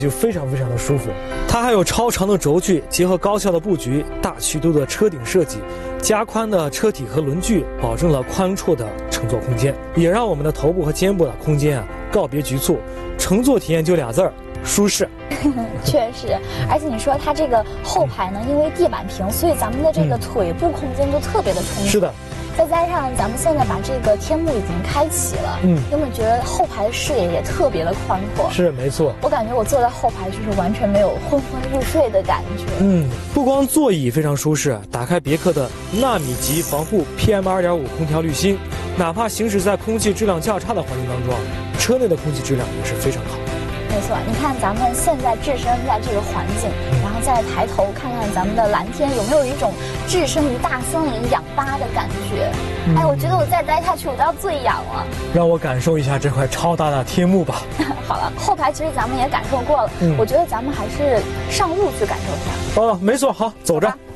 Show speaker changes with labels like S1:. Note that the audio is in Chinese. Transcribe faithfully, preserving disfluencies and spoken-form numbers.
S1: 就非常非常的舒服。它还有超长的轴距，结合高效的布局、大曲度的车顶设计，加宽的车体和轮距，保证了宽绰的乘坐空间，也让我们的头部和肩部的空间啊告别局促，乘坐体验就俩字儿：舒适。
S2: 确实，而且你说它这个后排呢，因为地板平，所以咱们的这个腿部空间就特别的充足。
S1: 是的。
S2: 再加上咱们现在把这个天幕已经开启了，嗯，有没有觉得后排的视野也特别的宽阔？
S1: 是，没错。
S2: 我感觉我坐在后排就是完全没有昏昏欲睡的感觉。
S1: 嗯，不光座椅非常舒适，打开别克的纳米级防护 P M 二点五 空调滤芯，哪怕行驶在空气质量较差的环境当中，车内的空气质量也是非常好。
S2: 没错，你看咱们现在置身在这个环境，然后再抬头看看咱们的蓝天，有没有一种置身于大森林氧吧的感觉？嗯、哎，我觉得我再待下去我都要醉氧了。
S1: 让我感受一下这块超大的天幕吧。
S2: 好了，后排其实咱们也感受过了，嗯、我觉得咱们还是上路去感受一下。
S1: 哦，没错，好，走着。